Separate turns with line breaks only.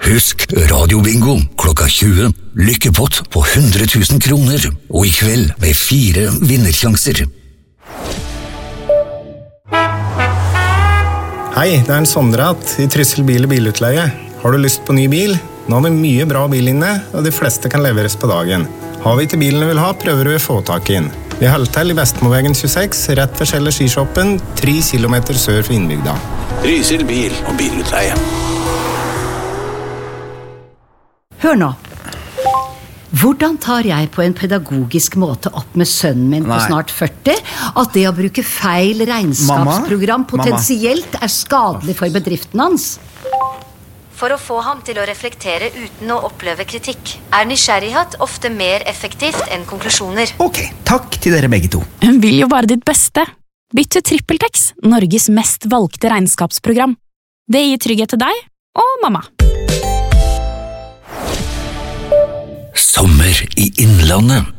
Husk radiobingo klokka 20. Lykkepott på 100 000 kroner. Og i kveld med 4 vinnersjanser.
Hei, det en Sondrat i Tryssel bil- og bilutleie. Har du lyst på ny bil? Nå har vi mye bra bil inne, og de fleste kan leveres på dagen. Har vi ikke bilen du vil ha, prøver vi å få tak inn. Vi holder til i Vestmovegen 26, rett ved Kjell Skishoppen, 3 kilometer sør for innbygda.
Trysil bil- og bilutleie.
Hør nå. Hvordan tar jeg på en pedagogisk måte opp med sønnen min på snart 40 at det å bruke feil regnskapsprogram potensielt er skadelig for bedriften hans?
For å få ham til å reflektere uten å oppleve kritikk, er nysgjerrighet ofte mer effektivt enn konklusjoner.
Ok, takk til dere begge to.
Hun vil jo bare ditt beste. Bytt til TrippelTex, Norges mest valgte regnskapsprogram. Det gir trygghet til deg og mamma.
Sommer i Innlandet.